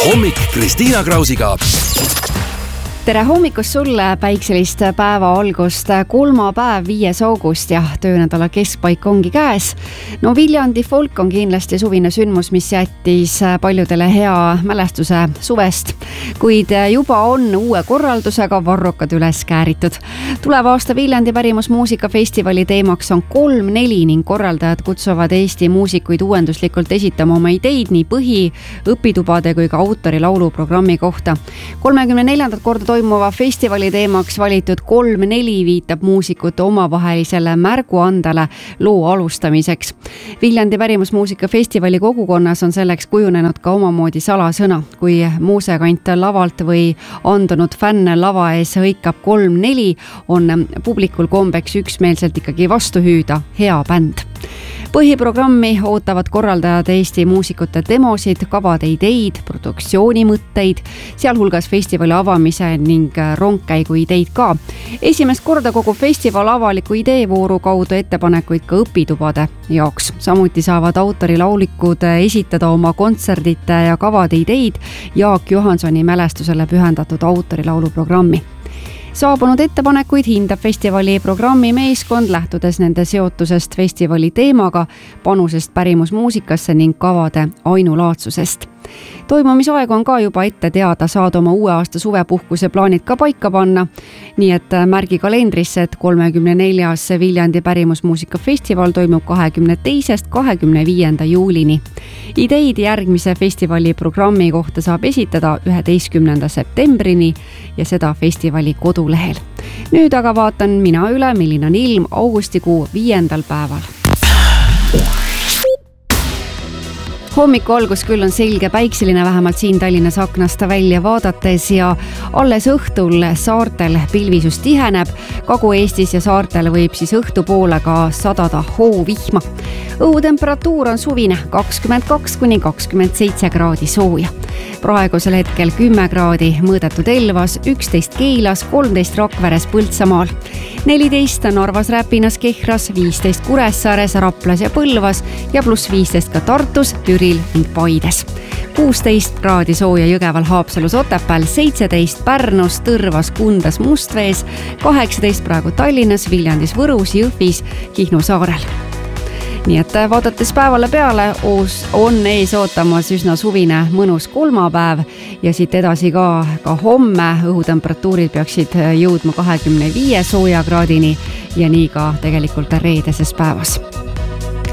hommik Kristiina Krausiga. Tere hommikust sulle, päikselist päeva algust, kolmapäev 5. august ja töönädala keskpaik ongi käes. No Viljandi folk on kindlasti suvine sündmus, mis jättis paljudele hea mälestuse suvest, kuid juba on uue korraldusega varrukad üles kääritud. Tuleva aasta Viljandi pärimusmuusikafestivali teemaks on 3-4 ning korraldajad kutsuvad Eesti muusikuid uuenduslikult esitama oma ideid nii põhi, õpitubade kui ka autorilaulu programmi kohta. 34. korda toimuva festivali teemaks valitud 3-4 viitab muusikute omavahelisele märguandele loo alustamiseks. Viljandi pärimusmuusikafestivali kogukonnas on selleks kujunenud ka omamoodi salasõna, kui muusekant lavalt või andunud fänn lava ees hõikab 3-4, on publikul kombeks üksmeelselt ikkagi vastu hüüda hea bänd. Põhiprogrammi ootavad korraldajad Eesti muusikute demosid, kavade ideid, produktsioonimõtteid, sealhulgas festivali avamise ning rongkäigu ideid ka. Esimest korda kogu festival avaliku ideevooru kaudu ettepanekuid ka õpitubade jaoks. Samuti saavad autorilaulikud esitada oma kontserdite ja kavade ideid Jaak Johansoni mälestusele pühendatud autorilaulu programmi. Saabunud ettepanekuid hindab festivali programmi meeskond lähtudes nende seotusest festivali teemaga, panusest pärimusmuusikasse ning kavade ainulaadsusest. Toimumisaeg on ka juba ette teada, saad oma uue aasta suvepuhkuse plaanid ka paika panna, nii et märgi kalendrisse, et 34. Viljandi pärimusmuusikafestival toimub 22. 25. juulini. Ideid järgmise festivali programmi kohta saab esitada 11. septembrini ja seda festivali kodulehel. Nüüd aga vaatan mina üle, milline on ilm augustikuu 5. päeval. Hommiku algus küll on selge päikseline, vähemalt siin Tallinnas aknast välja vaadates ja alles õhtul saartel pilvisus tiheneb. Kagu-Eestis ja saartel võib siis õhtupoole ka sadada hoovihma. Õhutemperatuur on suvine 22–27 kraadi sooja. Praegusel hetkel 10 kraadi mõõdetud Elvas, 11 Keilas, 13 Rakveres, Põltsamaal, 14 Narvas, Räpinas, Kehras, 15 Kuressaares, Raplas ja Põlvas ja +15 ka Tartus, Türil ning Paides. 16 kraadi sooja Jõgeval, Haapsalus, Otepääl, 17 Pärnus, Tõrvas, Kundas, Mustvees, 18 praegu Tallinnas, Viljandis, Võrus, Jõhvis, Kihnu saarel. Nii et vaadates päevale peale on ees ootamas üsna suvine mõnus kolmapäev ja siit edasi ka homme õhutemperatuurid peaksid jõudma 25 sooja kraadini ja nii ka tegelikult reedeses päevas.